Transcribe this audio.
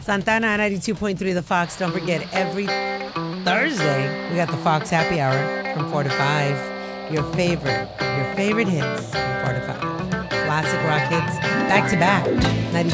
Santana 92.3 The Fox. Don't forget, every Thursday, we got the Fox Happy Hour from 4 to 5. Your favorite hits from 4 to 5. Classic rock hits, back to back.